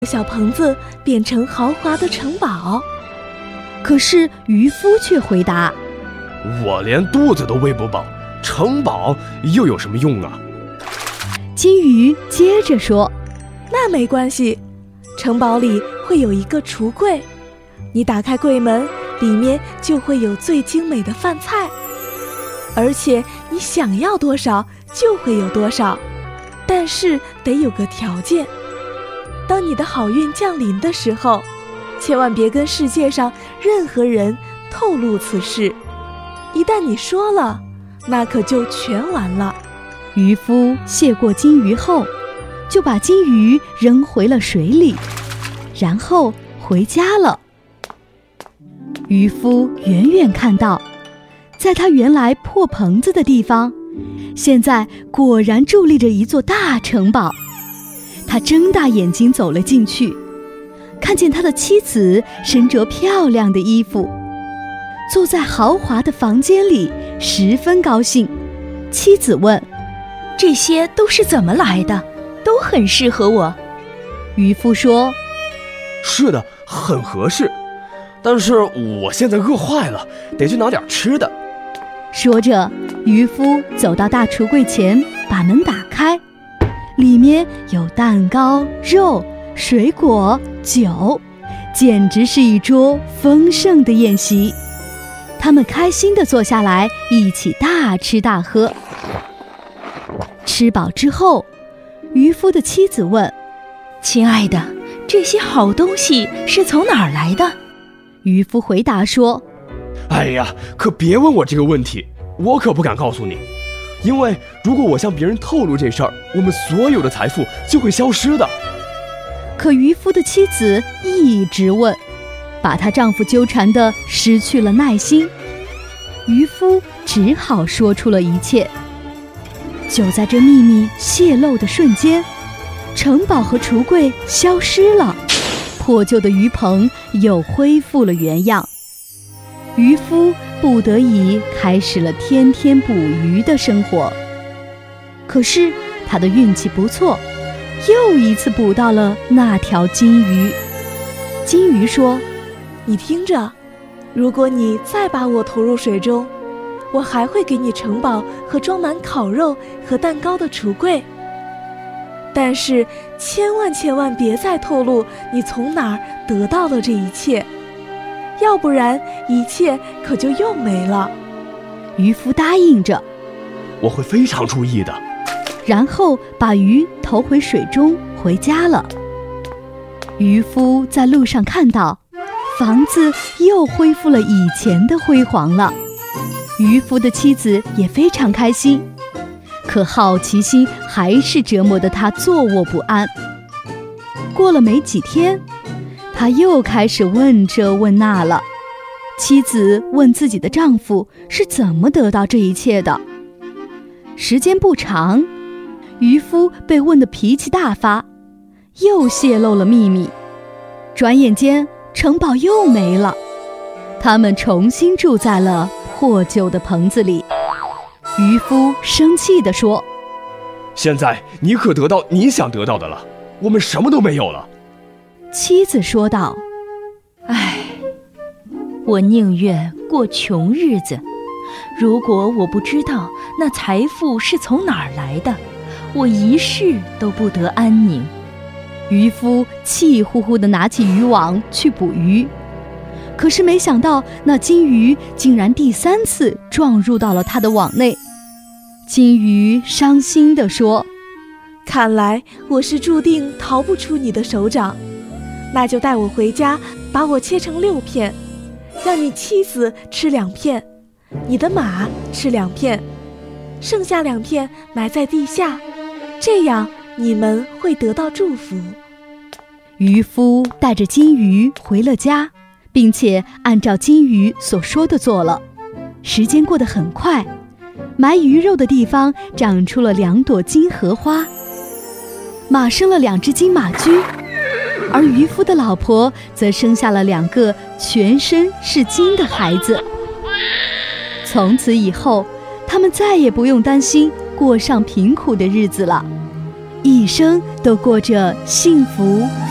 小棚子变成豪华的城堡。 可是渔夫却回答： 我连肚子都喂不饱，城堡又有什么用啊？ 金鱼接着说： 那没关系，城堡里会有一个橱柜，你打开柜门，里面就会有最精美的饭菜，而且你想要多少就会有多少，但是得有个条件，当你的好运降临的时候，千万别跟世界上任何人透露此事，一旦你说了，那可就全完了。 渔夫谢过金鱼后，就把金鱼扔回了水里，然后回家了。渔夫远远看到，在他原来破棚子的地方，现在果然伫立着一座大城堡。他睁大眼睛走了进去，看见他的妻子身着漂亮的衣服，坐在豪华的房间里，十分高兴。妻子问： 这些都是怎么来的？都很适合我。 渔夫说： 是的，很合适，但是我现在饿坏了，得去拿点吃的。 说着，渔夫走到大橱柜前，把门打开，里面有蛋糕、肉、水果、酒，简直是一桌丰盛的宴席。他们开心地坐下来，一起大吃大喝。吃饱之后，渔夫的妻子问： 亲爱的，这些好东西是从哪儿来的？ 渔夫回答说： 哎呀，可别问我这个问题，我可不敢告诉你，因为如果我向别人透露这事儿，我们所有的财富就会消失的。 可渔夫的妻子一直问，把她丈夫纠缠得失去了耐心。渔夫只好说出了一切。就在这秘密泄露的瞬间，城堡和橱柜消失了，破旧的鱼棚又恢复了原样。渔夫不得已开始了天天捕鱼的生活。可是他的运气不错，又一次捕到了那条金鱼。金鱼说： 你听着，如果你再把我投入水中，我还会给你城堡和装满烤肉和蛋糕的橱柜。但是千万别再透露你从哪儿得到了这一切，要不然一切可就又没了。 渔夫答应着： 我会非常注意的。 然后把鱼投回水中回家了。渔夫在路上看到，房子又恢复了以前的辉煌了。渔夫的妻子也非常开心，可好奇心还是折磨得他坐卧不安。过了没几天，他又开始问这问那了。妻子问自己的丈夫是怎么得到这一切的。时间不长，渔夫被问得脾气大发，又泄露了秘密。转眼间，城堡又没了，他们重新住在了破旧的棚子里。渔夫生气地说： 现在你可得到你想得到的了，我们什么都没有了。 妻子说道： 唉，我宁愿过穷日子。如果我不知道那财富是从哪儿来的，我一世都不得安宁。 渔夫气呼呼地拿起渔网去捕鱼，可是没想到那金鱼竟然第3次撞入到了他的网内。金鱼伤心地说： 看来我是注定逃不出你的手掌，那就带我回家，把我切成6片，让你妻子吃2片，你的马吃2片，剩下2片埋在地下，这样你们会得到祝福。 渔夫带着金鱼回了家，并且按照金鱼所说的做了。时间过得很快，埋鱼肉的地方长出了2朵金荷花，马生了2只金马驹，而渔夫的老婆则生下了2个全身是金的孩子。从此以后，他们再也不用担心过上贫苦的日子了，一生都过着幸福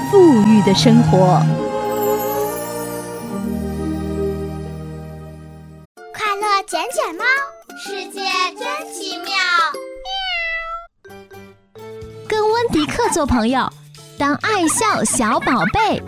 富裕的生活。 快乐捡捡猫，世界真奇妙。 跟温迪克做朋友，当爱笑小宝贝。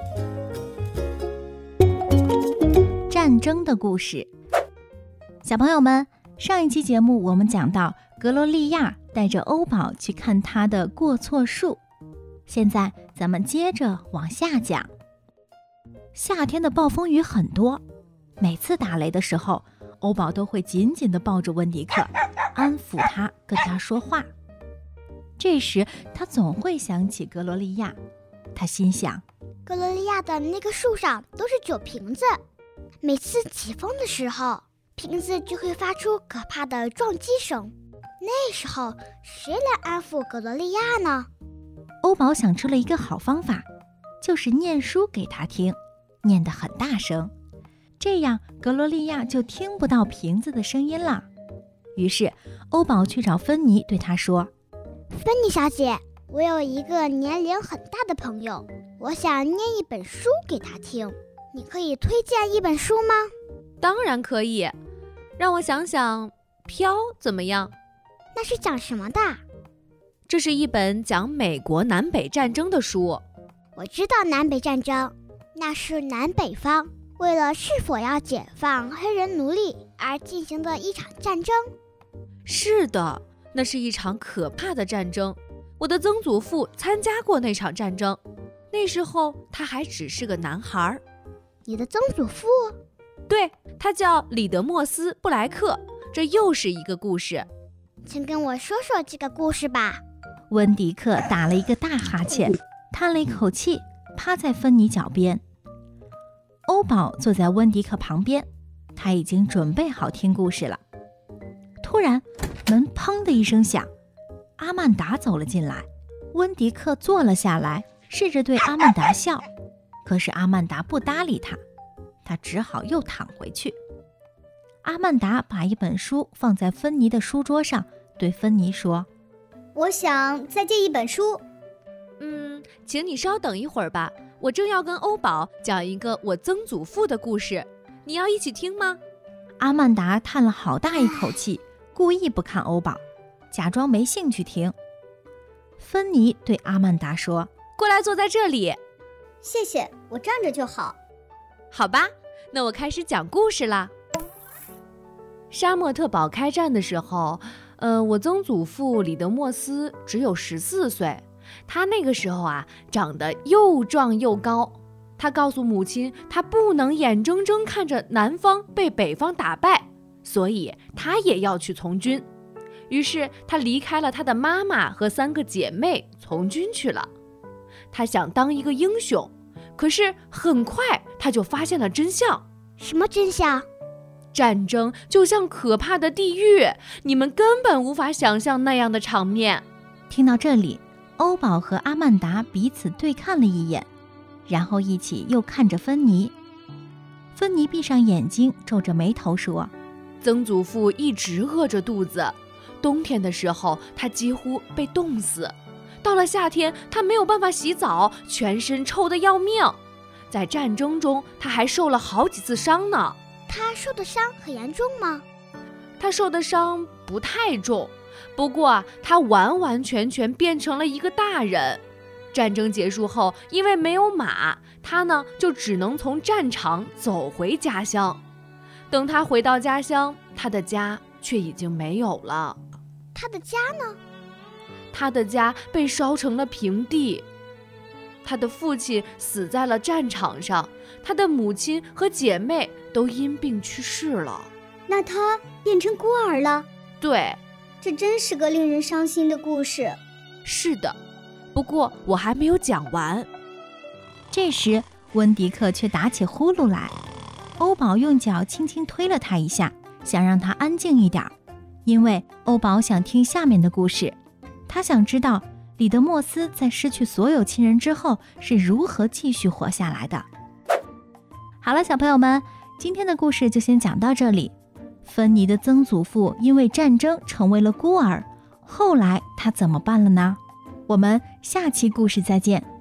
战争的故事。小朋友们，上一期节目我们讲到格罗利亚带着欧宝去看他的过错树，现在咱们接着往下讲。夏天的暴风雨很多，每次打雷的时候，欧宝都会紧紧地抱着温迪克，安抚他，跟他说话。这时他总会想起格罗利亚，他心想， 格罗利亚的那个树上都是酒瓶子，每次起风的时候，瓶子就会发出可怕的撞击声，那时候谁来安抚格罗利亚呢？ 欧宝想出了一个好方法，就是念书给他听，念得很大声，这样格罗利亚就听不到瓶子的声音了。于是欧宝去找芬妮，对她说， 芬妮小姐，我有一个年龄很大的朋友，我想念一本书给他听，你可以推荐一本书吗？ 当然可以，让我想想，飘怎么样？ 那是讲什么的？ 这是一本讲美国南北战争的书。 我知道南北战争，那是南北方为了是否要解放黑人奴隶而进行的一场战争。 是的，那是一场可怕的战争。我的曾祖父参加过那场战争，那时候他还只是个男孩。 你的曾祖父？ 对，他叫里德莫斯·布莱克。这又是一个故事， 请跟我说说这个故事吧。 温迪克打了一个大哈欠，叹了一口气，趴在芬妮脚边。欧宝坐在温迪克旁边，他已经准备好听故事了。突然门砰的一声响，阿曼达走了进来。温迪克坐了下来，试着对阿曼达笑，可是阿曼达不搭理他，他只好又躺回去。阿曼达把一本书放在芬妮的书桌上，对芬妮说， 我想再借一本书。 请你稍等一会儿吧，我正要跟欧宝讲一个我曾祖父的故事，你要一起听吗？ 阿曼达叹了好大一口气，故意不看欧宝，假装没兴趣听。芬妮对阿曼达说， 过来坐在这里。 谢谢，我站着就好。 好吧，那我开始讲故事啦。沙漠特堡开战的时候，我曾祖父里德莫斯只有14岁，他那个时候啊，长得又壮又高。他告诉母亲，他不能眼睁睁看着南方被北方打败，所以他也要去从军。于是他离开了他的妈妈和3个姐妹，从军去了。他想当一个英雄，可是很快他就发现了真相。 什么真相？ 战争就像可怕的地狱，你们根本无法想象那样的场面。 听到这里，欧宝和阿曼达彼此对看了一眼，然后一起又看着芬妮。芬妮闭上眼睛，皱着眉头说， 曾祖父一直饿着肚子，冬天的时候他几乎被冻死，到了夏天他没有办法洗澡，全身臭得要命。在战争中他还受了好几次伤呢。 他受的伤很严重吗？ 他受的伤不太重，不过他完完全全变成了一个大人。战争结束后，因为没有马，他呢就只能从战场走回家乡。等他回到家乡，他的家却已经没有了。 他的家呢？ 他的家被烧成了平地。他的父亲死在了战场上，他的母亲和姐妹都因病去世了。 那他变成孤儿了？ 对， 这真是个令人伤心的故事。 是的，不过我还没有讲完。 这时温迪克却打起呼噜来，欧宝用脚轻轻推了他一下，想让他安静一点，因为欧宝想听下面的故事。他想知道里德莫斯在失去所有亲人之后是如何继续活下来的。好了，小朋友们，今天的故事就先讲到这里。芬妮的曾祖父因为战争成为了孤儿，后来他怎么办了呢？我们下期故事再见。